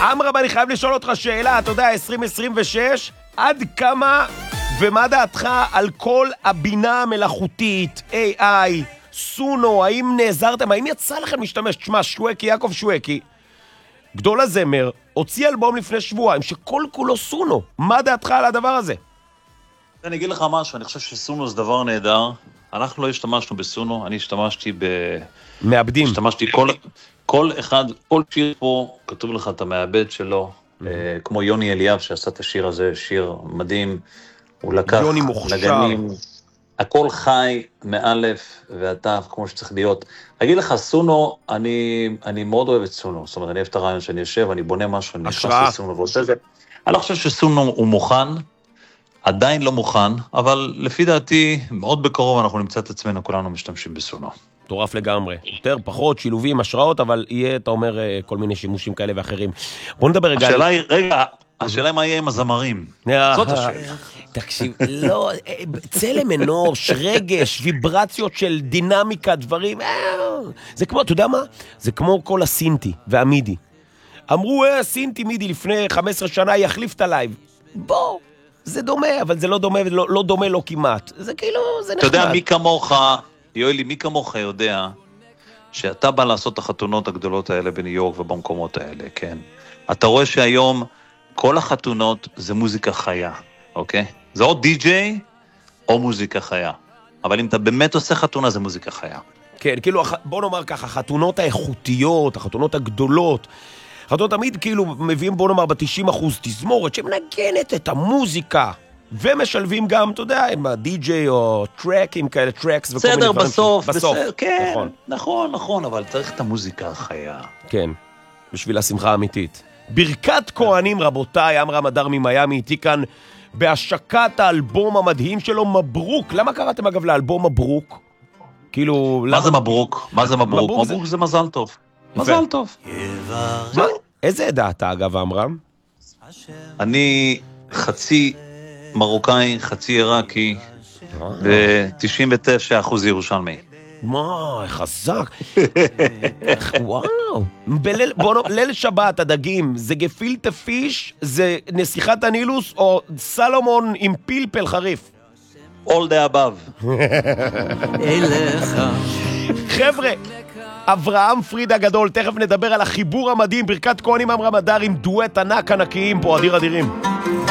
אמרם, אני חייב לשאול אותך שאלה, אתה יודע, 2026, עד כמה ומה דעתך על כל הבינה המלאכותית, AI, סונו, האם נעזרתם, האם יצא לכם להשתמש? תשמע, שווקי, יעקב שווקי, גדול הזמר, הוציא אלבום לפני שבועיים שכל כולו סונו. מה דעתך על הדבר הזה? אני אגיד לך משהו, אני חושב שסונו זה דבר נהדר. אנחנו לא השתמשנו בסונו, אני השתמשתי מעבדים. השתמשתי כל אחד, כל שיר פה, כתוב לך את המעבד שלו, כמו יוני אליאב שעשה את השיר הזה, שיר מדהים, הוא לקח נגנים, הכל חי מאלף ועטף כמו שצריך להיות. אגיד לך, סונו, אני מאוד אוהב את סונו, זאת אומרת, אני אוהב את הרעיון שאני יושב, אני בונה משהו, אני נכנס לסונו ועושה זה. אני לא חושב שסונו הוא מוכן, עדיין לא מוכן, אבל לפי דעתי, מאוד בקרוב אנחנו נמצא את עצמנו, כולנו משתמשים בסונו. מטורף לגמרי. יותר, פחות, שילובים, השראות, אבל יהיה, אתה אומר, כל מיני שימושים כאלה ואחרים. בוא נדבר רגע. השאלה היא, השאלה היא מה יהיה עם הזמרים. זאת השאלה. תקשיב, לא, צלם אנוש, רגש, ויברציות של דינמיקה, דברים, זה כמו, אתה יודע מה? זה כמו כל הסינטי והמידי. אמרו, סינטי מידי לפני 15 שנה יחליף את הלייב. בוא, זה דומה, אבל זה לא דומה, לא דומה לו כמעט. זה כאילו, זה נחמד. אתה יודע, מי כמוך, יואלי, מי כמוך יודע שאתה בא לעשות את החתונות הגדולות האלה בניו יורק ובמקומות האלה, כן? אתה רואה שהיום כל החתונות זה מוזיקה חיה, אוקיי? זה או די-ג'יי או מוזיקה חיה. אבל אם אתה באמת עושה חתונה, זה מוזיקה חיה. כן, כאילו, בוא נאמר ככה, החתונות האיכותיות, החתונות הגדולות, חתונות תמיד כאילו מביאים, בוא נאמר, ב-90% תזמורת שמנגנת את המוזיקה, ומשלבים גם, אתה יודע, עם הדי-ג'יי או טרקים כאלה, טרקס וכל מיני דברים. בסוף, כן, נכון. נכון, אבל צריך את המוזיקה החיה. כן, בשביל השמחה האמיתית. ברכת כהנים, רבותיי, אמרם הדר ממיימי איתי כאן בהשקת האלבום המדהים שלו, מברוק. למה קראתם אגב לאלבום מברוק? כאילו... מה זה מברוק? מה זה מברוק? מברוק זה מזל טוב. מזל טוב. איזה עדה אתה אגב, אמרם? אני חצי מרוקאי, חצי עיראקי, ו-99% ירושלמי. מה, חזק. וואו. ליל שבת, הדגים, זה גפילטה פיש, זה נסיכת הנילוס, או סלומון עם פלפל חריף? All the above. חבר'ה, אברהם פריד הגדול, תכף נדבר על החיבור המדהים, ברכת כהנים אמרם הדר עם דואט ענק ענקיים פה, אדיר אדירים.